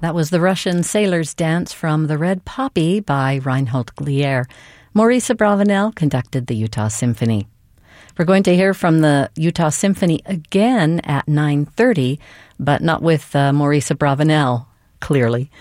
That was the Russian Sailor's Dance from The Red Poppy by Reinhold Glier. Maurice Abravanel conducted the Utah Symphony. We're going to hear from the Utah Symphony again at 9:30, but not with Maurice Abravanel, clearly.